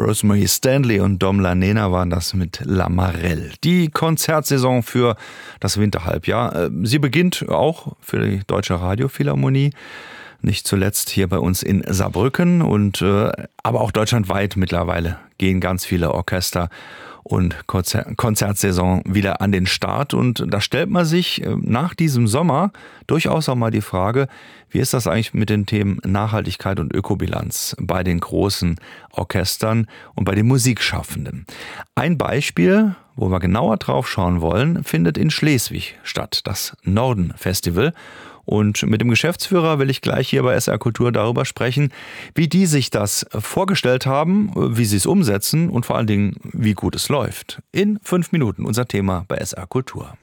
Rosemary Stanley und Dom Lanena waren das mit La Marelle. Die Konzertsaison für das Winterhalbjahr. Sie beginnt auch für die Deutsche Radiophilharmonie. Nicht zuletzt hier bei uns in Saarbrücken und aber auch deutschlandweit mittlerweile gehen ganz viele Orchester und Konzertsaison wieder an den Start. Und da stellt man sich nach diesem Sommer durchaus auch mal die Frage, wie ist das eigentlich mit den Themen Nachhaltigkeit und Ökobilanz bei den großen Orchestern und bei den Musikschaffenden? Ein Beispiel, wo wir genauer drauf schauen wollen, findet in Schleswig statt, das Norden-Festival. Und mit dem Geschäftsführer will ich gleich hier bei SR Kultur darüber sprechen, wie die sich das vorgestellt haben, wie sie es umsetzen und vor allen Dingen, wie gut es läuft. In 5 Minuten unser Thema bei SR Kultur.